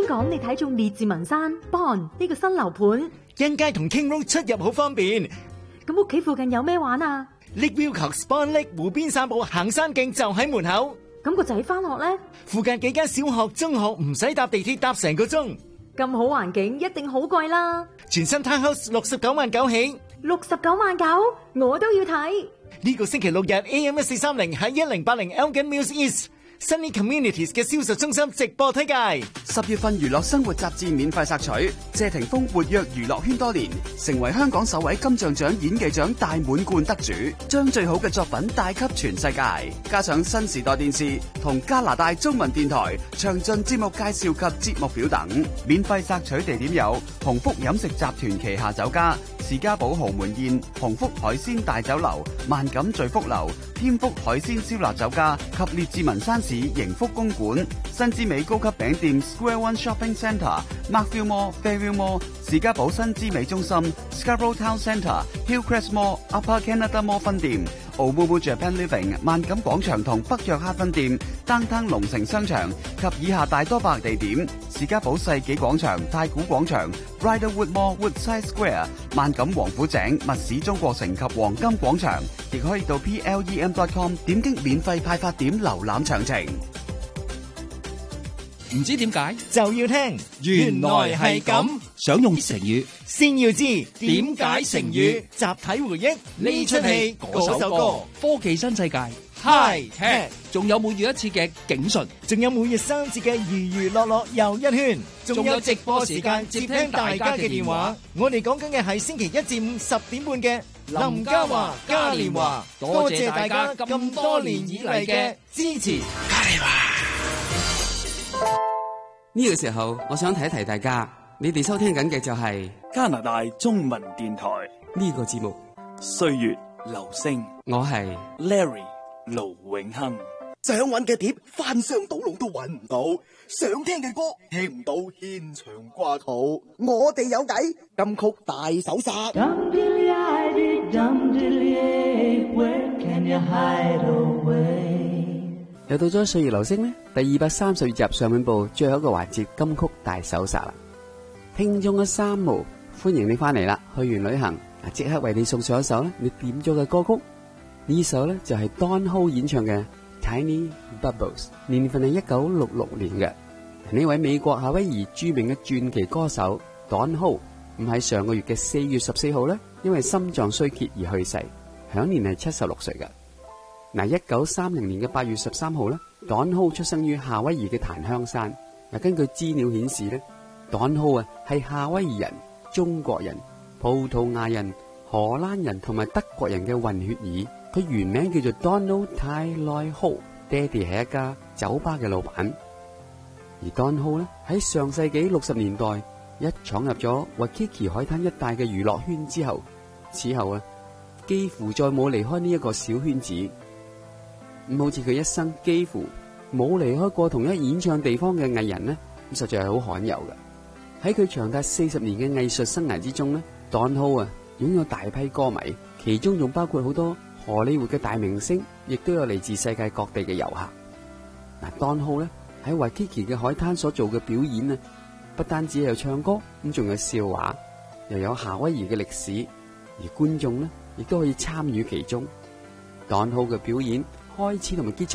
講你睇中列治文山 Bond 呢個新樓盤， 欣街同 King Road 出入好方便。 咁屋企附近有咩玩啊？ Lake Wilcox Bond Lake 湖邊散步行山徑就喺門口。 咁個仔翻學呢？附近幾間小學、中學唔使搭地鐵搭成個鐘。 咁好環境一定好貴啦。 全新 Townhouse 69萬9起。 69萬9，我都要睇。 呢個星期六日 AM 1430喺1080 Elgin Mills East。Sunny Communities 嘅銷售中心直播推介。 10月份娛樂生活雜誌免費索取，謝霆鋒活躍娛樂圈多年，成為香港首位金像獎演技獎大滿貫得主，將最好嘅作品帶給全世界。加上新時代電視同加拿大中文電台詳盡節目介紹及節目表等。免費索取地點有鴻福飲食集團旗下酒家、士嘉堡豪門宴、鴻福海鮮大酒樓、萬錦聚福樓、添福海鮮燒臘酒家及列治文山市盈福公館、新之美高級餅店 Square One Shopping Centre、Markville Mall、Fairview Mall、士嘉堡新之美中心、Scarborough Town Centre、Hillcrest Mall、Upper Canada Mall 分店、澳門 Japan Living 萬錦廣場同北約克分店、Downtown 龍城商場及以下大多百地點：士嘉堡世紀廣場、太古廣場、Riderwood Mall Woodside Square、萬錦王府井、密市中國城及黃金廣場，亦可以到 plem.com 點擊免費派發點瀏覽詳情。 唔知點解就要聽， 原來係咁。想用成語， 先要知點解成語。 集體回憶呢出戲嗰首歌， 科技新世界 High Tech， 仲有每月一次嘅警訊， 仲有每日3節嘅娛樂樂又一圈，仲有直播時間接聽大家嘅電話。我哋講緊嘅係星期1至5 10點半嘅林嘉華嘉年華，多謝大家咁多年以嚟嘅支持。嘉年華呢個時候，我想提一提大家，你哋收聽緊嘅就係加拿大中文電台呢個節目 《歲月留聲》， 我係 Larry 盧永亨。 想揾嘅碟翻箱倒籠都揾唔到，想聽嘅歌聽唔到，牽腸掛肚。我哋有計，金曲大搜殺。 又到咗歲月留聲呢第230集上半部最後一個環節金曲大搜殺啦！聽眾嘅三毛，歡迎你翻嚟啦！去完旅行，即刻為你送上一首咧你點咗嘅歌曲。呢首咧就係 Don Ho 演唱嘅 Tiny Bubbles， 年份係1966年嘅。呢位美國夏威夷著名嘅傳奇歌手 Don Ho， 咁喺上個月嘅4月14號咧，因為心臟衰竭而去世，享年係76歲嘅。1930年嘅8月13號咧，Don Ho 出生於夏威夷嘅檀香山。根據資料顯示咧，Don Ho 係夏威夷人、中國人、葡萄牙人、荷蘭人同埋德國人嘅混血兒。佢原名叫做 Donald Taylor Ho， 爹哋係一家酒吧嘅老闆。而 Don Ho 咧喺上世紀60年代一闖入咗 Waikiki 海灘一帶嘅娛樂圈之後，此後幾乎再冇離開呢一個小圈子。好似佢一生幾乎冇離開過同一演唱地方嘅藝人呢，實在係好罕有嘅。喺佢長達40年嘅藝術生涯之中呢， Don Ho 擁有大批歌迷，其中仲包括好多荷里活嘅大明星，亦都有嚟自世界各地嘅遊客。Don Ho 呢喺 Waikiki 嘅海灘所做嘅表演呢，不單止有唱歌，咁仲有笑話，又有夏威夷嘅歷史，而觀眾呢亦都可以參與其中。Don Ho 嘅表演開始同埋結束